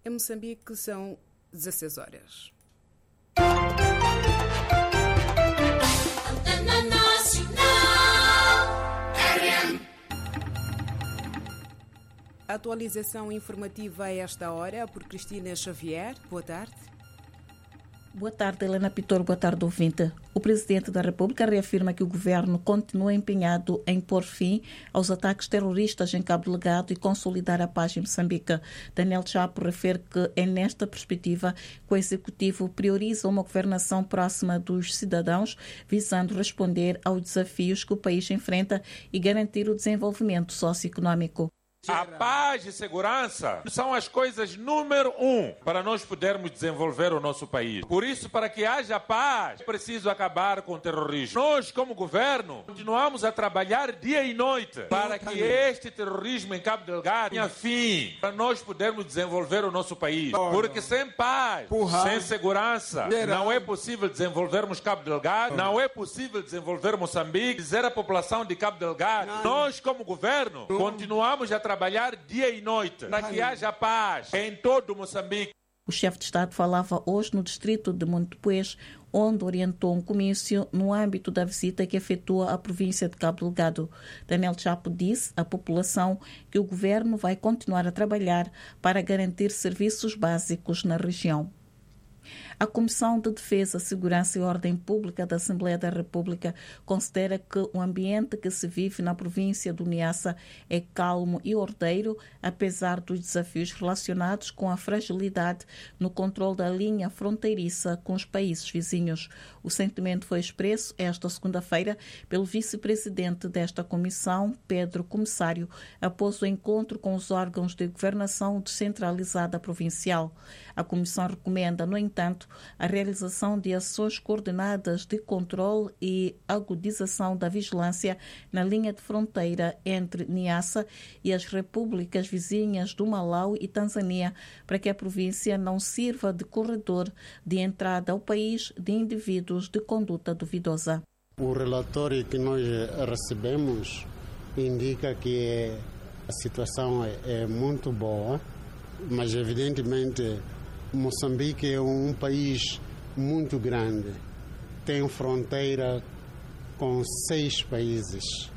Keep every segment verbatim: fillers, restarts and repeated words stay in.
Em Moçambique são dezasseis horas. A atualização informativa a esta hora por Cristina Xavier. Boa tarde. Boa tarde, Helena Pitor. Boa tarde, ouvinte. O Presidente da República reafirma que o Governo continua empenhado em pôr fim aos ataques terroristas em Cabo Delgado e consolidar a paz em Moçambique. Daniel Chapo refere que é nesta perspectiva que o Executivo prioriza uma governação próxima dos cidadãos, visando responder aos desafios que o país enfrenta e garantir o desenvolvimento socioeconômico. A paz e segurança são as coisas número um para nós podermos desenvolver o nosso país. Por isso, para que haja paz, é preciso acabar com o terrorismo. Nós, como governo, continuamos a trabalhar dia e noite para que este terrorismo em Cabo Delgado tenha fim, para nós podermos desenvolver o nosso país. Porque sem paz, sem segurança, não é possível desenvolvermos Cabo Delgado, não é possível desenvolver Moçambique, dizer à população de Cabo Delgado. Nós, como governo, continuamos a trabalhar dia e noite para que haja paz em todo Moçambique. O chefe de Estado falava hoje no distrito de Montepuez, onde orientou um comício no âmbito da visita que efetua à província de Cabo Delgado. Daniel Chapo disse à população que o governo vai continuar a trabalhar para garantir serviços básicos na região. A Comissão de Defesa, Segurança e Ordem Pública da Assembleia da República considera que o ambiente que se vive na província do Niassa é calmo e ordeiro, apesar dos desafios relacionados com a fragilidade no controle da linha fronteiriça com os países vizinhos. O sentimento foi expresso esta segunda-feira pelo vice-presidente desta comissão, Pedro Comissário, após o encontro com os órgãos de governação descentralizada provincial. A comissão recomenda, no entanto, a realização de ações coordenadas de controle e agudização da vigilância na linha de fronteira entre Niassa e as repúblicas vizinhas do Malau e Tanzânia, para que a província não sirva de corredor de entrada ao país de indivíduos de conduta duvidosa. O relatório que nós recebemos indica que a situação é muito boa, mas evidentemente Moçambique é um país muito grande, tem fronteira com seis países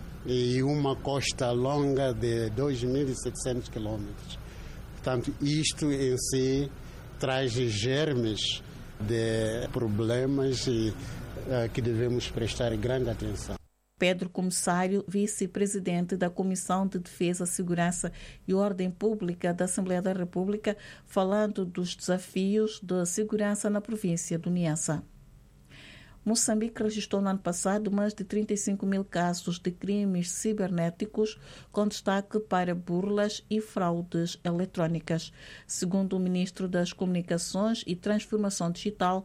e uma costa longa de dois mil e setecentos quilômetros. Portanto, isto em si traz germes de problemas e, uh, que devemos prestar grande atenção. Pedro Comissário, vice-presidente da Comissão de Defesa, Segurança e Ordem Pública da Assembleia da República, falando dos desafios de segurança na província do Niassa. Moçambique registrou no ano passado mais de trinta e cinco mil casos de crimes cibernéticos, com destaque para burlas e fraudes eletrónicas. Segundo o ministro das Comunicações e Transformação Digital,